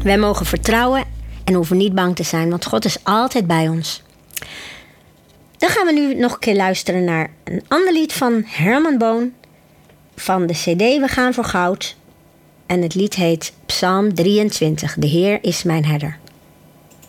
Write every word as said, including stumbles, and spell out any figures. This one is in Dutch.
Wij mogen vertrouwen en hoeven niet bang te zijn, want God is altijd bij ons. Dan gaan we nu nog een keer luisteren naar een ander lied van Herman Boon van de cd We gaan voor goud. En het lied heet Psalm drieëntwintig. De Heer is mijn herder.